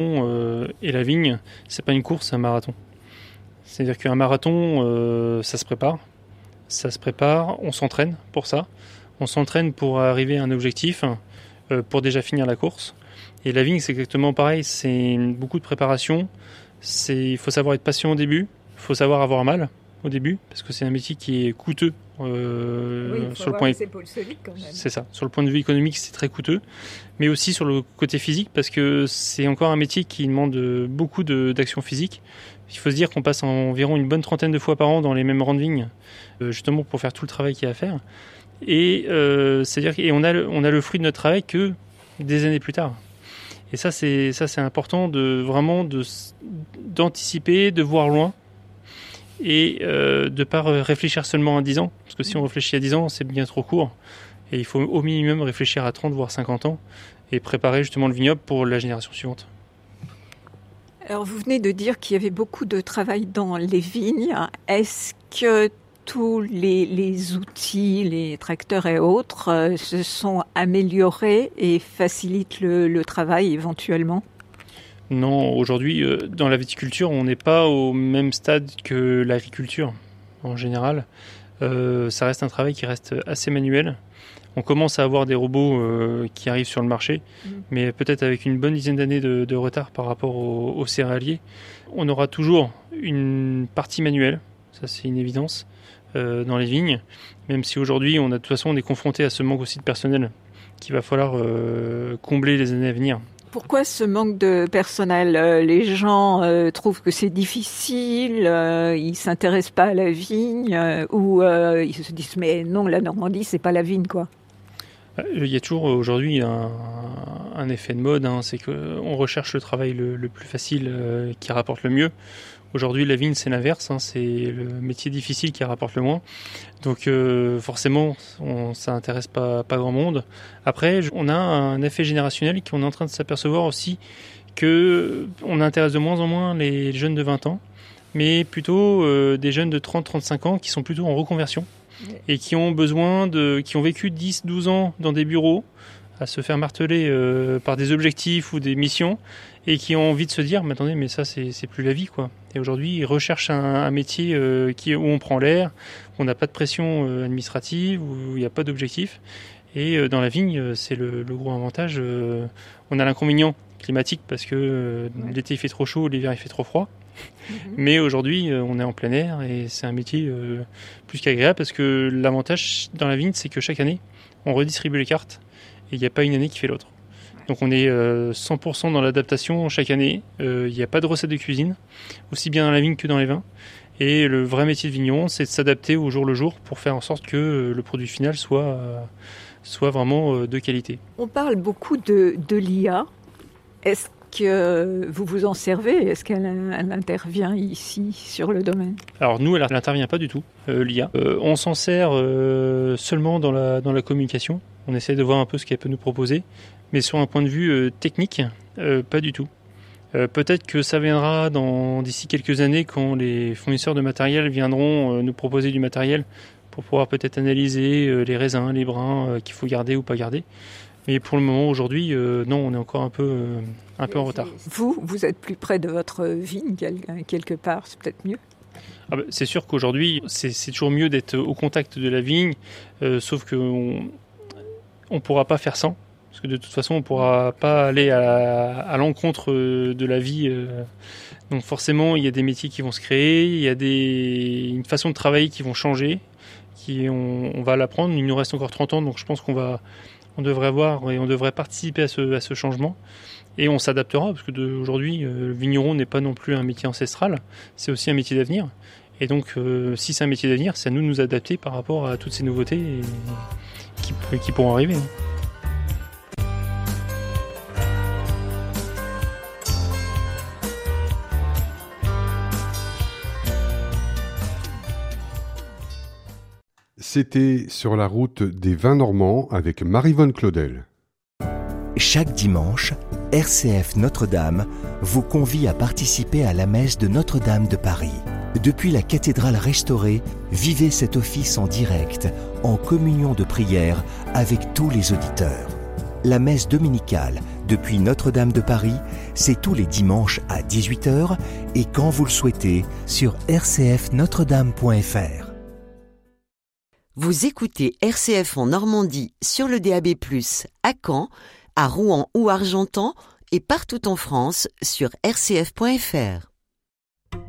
Et la vigne, c'est pas une course, c'est un marathon. C'est-à-dire qu'un marathon, ça se prépare. On s'entraîne pour ça. On s'entraîne pour arriver à un objectif, pour déjà finir la course. Et la vigne, c'est exactement pareil. C'est beaucoup de préparation. Il faut savoir être patient au début. Il faut savoir avoir mal au début, parce que c'est un métier qui est coûteux. Sur le point les épaules solides quand même. C'est ça. Sur le point de vue économique, c'est très coûteux, mais aussi sur le côté physique, parce que c'est encore un métier qui demande beaucoup d'action physique. Il faut se dire qu'on passe environ une bonne trentaine de fois par an dans les mêmes rangs de vignes, justement pour faire tout le travail qu'il y a à faire. Et c'est-à-dire qu'on a le fruit de notre travail que des années plus tard. Et ça, c'est important d'anticiper, de voir loin. Et de ne pas réfléchir seulement à 10 ans, parce que si on réfléchit à 10 ans, c'est bien trop court. Et il faut au minimum réfléchir à 30, voire 50 ans, et préparer justement le vignoble pour la génération suivante. Alors vous venez de dire qu'il y avait beaucoup de travail dans les vignes. Est-ce que tous les outils, les tracteurs et autres, se sont améliorés et facilitent le travail éventuellement ? Non, aujourd'hui, dans la viticulture, on n'est pas au même stade que l'agriculture, en général. Ça reste un travail qui reste assez manuel. On commence à avoir des robots qui arrivent sur le marché, mais peut-être avec une bonne dizaine d'années de retard par rapport aux céréaliers. On aura toujours une partie manuelle, ça c'est une évidence, dans les vignes, même si aujourd'hui, de toute façon, on est confronté à ce manque aussi de personnel qu'il va falloir combler les années à venir. Pourquoi ce manque de personnel ? Les gens trouvent que c'est difficile, ils s'intéressent pas à la vigne, ou ils se disent mais non, la Normandie c'est pas la vigne quoi. Il y a toujours aujourd'hui un effet de mode, c'est qu'on recherche le travail le plus facile qui rapporte le mieux. Aujourd'hui, la vigne, c'est l'inverse, c'est le métier difficile qui rapporte le moins. Donc forcément, ça n'intéresse pas grand monde. Après, on a un effet générationnel qu'on est en train de s'apercevoir aussi qu'on intéresse de moins en moins les jeunes de 20 ans, mais plutôt des jeunes de 30-35 ans qui sont plutôt en reconversion et qui ont vécu 10-12 ans dans des bureaux à se faire marteler par des objectifs ou des missions et qui ont envie de se dire mais attendez, mais ça c'est plus la vie quoi. Et aujourd'hui ils recherchent un métier où on prend l'air, où on n'a pas de pression administrative, où il n'y a pas d'objectif. Et dans la vigne c'est le gros avantage. On a l'inconvénient climatique parce que l'été il fait trop chaud, l'hiver il fait trop froid. Mais aujourd'hui on est en plein air et c'est un métier plus qu'agréable parce que l'avantage dans la vigne c'est que chaque année on redistribue les cartes et il n'y a pas une année qui fait l'autre. Donc on est 100% dans l'adaptation chaque année. Il n'y a pas de recette de cuisine, aussi bien dans la vigne que dans les vins. Et le vrai métier de vigneron, c'est de s'adapter au jour le jour pour faire en sorte que le produit final soit vraiment de qualité. On parle beaucoup de l'IA. Est-ce que vous vous en servez ? Est-ce qu'elle intervient ici sur le domaine ? Alors nous, elle n'intervient pas du tout, l'IA. On s'en sert seulement dans la communication. On essaie de voir un peu ce qu'elle peut nous proposer. Mais sur un point de vue technique, pas du tout. Peut-être que ça viendra d'ici quelques années quand les fournisseurs de matériel viendront nous proposer du matériel pour pouvoir peut-être analyser les raisins, les brins qu'il faut garder ou pas garder. Mais pour le moment, aujourd'hui, non, on est encore un peu en retard. Vous êtes plus près de votre vigne quelque part, c'est peut-être mieux ? C'est sûr qu'aujourd'hui, c'est toujours mieux d'être au contact de la vigne, sauf qu'on ne pourra pas faire sans. Parce que de toute façon, on ne pourra pas aller à l'encontre de la vie. Donc forcément, il y a des métiers qui vont se créer, il y a une façon de travailler qui vont changer, on va l'apprendre. Il nous reste encore 30 ans, donc je pense on devrait participer à ce changement. Et on s'adaptera, parce que aujourd'hui, le vigneron n'est pas non plus un métier ancestral, c'est aussi un métier d'avenir. Et donc, si c'est un métier d'avenir, c'est à nous de nous adapter par rapport à toutes ces nouveautés qui pourront arriver. C'était Sur la route des vins normands avec Maryvonne Claudel. Chaque dimanche, RCF Notre-Dame vous convie à participer à la messe de Notre-Dame de Paris. Depuis la cathédrale restaurée, vivez cet office en direct, en communion de prière avec tous les auditeurs. La messe dominicale depuis Notre-Dame de Paris, c'est tous les dimanches à 18h et quand vous le souhaitez sur rcfnotredame.fr. Vous écoutez RCF en Normandie sur le DAB+, à Caen, à Rouen ou Argentan et partout en France sur rcf.fr.